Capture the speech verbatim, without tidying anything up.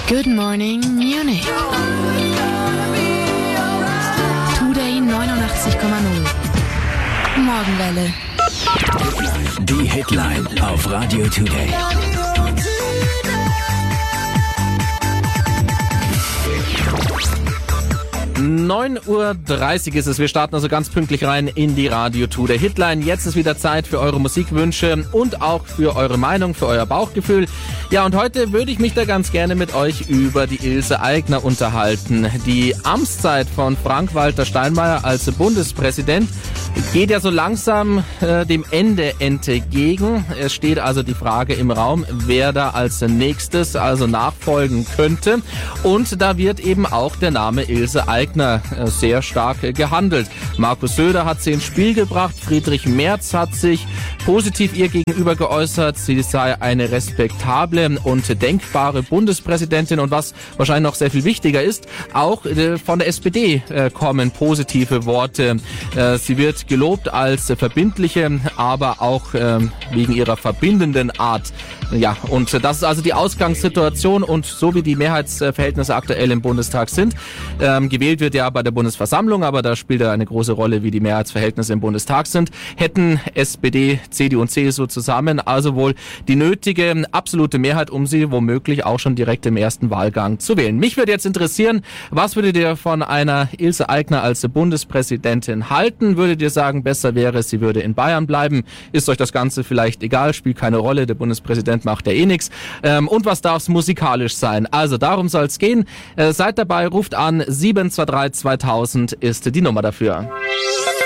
Good Morning Munich. Today neunundachtzig Komma null. Morgenwelle. Die Hitline auf Radio Today. neun Uhr dreißig ist es. Wir starten also ganz pünktlich rein in die Radio Today Hitline. Jetzt ist wieder Zeit für eure Musikwünsche und auch für eure Meinung, für euer Bauchgefühl. Ja, und heute würde ich mich da ganz gerne mit euch über die Ilse Aigner unterhalten. Die Amtszeit von Frank-Walter Steinmeier als Bundespräsident geht ja so langsam äh, dem Ende entgegen. Es steht also die Frage im Raum, wer da als nächstes also nachfolgen könnte. Und da wird eben auch der Name Ilse Aigner äh, sehr stark äh, gehandelt. Markus Söder hat sie ins Spiel gebracht. Friedrich Merz hat sich positiv ihr gegenüber geäußert. Sie sei eine respektable und denkbare Bundespräsidentin. Und was wahrscheinlich noch sehr viel wichtiger ist, auch äh, von der S P D äh, kommen positive Worte. Äh, sie wird gelobt als verbindliche, aber auch ähm, wegen ihrer verbindenden Art. Ja, und das ist also die Ausgangssituation und so wie die Mehrheitsverhältnisse aktuell im Bundestag sind. Ähm, gewählt wird ja bei der Bundesversammlung, aber da spielt ja eine große Rolle, wie die Mehrheitsverhältnisse im Bundestag sind. Hätten S P D, C D U und C S U zusammen also wohl die nötige absolute Mehrheit, um sie womöglich auch schon direkt im ersten Wahlgang zu wählen. Mich würde jetzt interessieren, was würdet ihr von einer Ilse Aigner als Bundespräsidentin halten? Würdet ihr sagen, besser wäre, sie würde in Bayern bleiben? Ist euch das Ganze vielleicht egal? Spielt keine Rolle, der Bundespräsident macht ja eh nichts. Ähm, und was darf es musikalisch sein? Also darum soll es gehen. Äh, seid dabei, ruft an, sieben zwei drei zweitausend ist die Nummer dafür.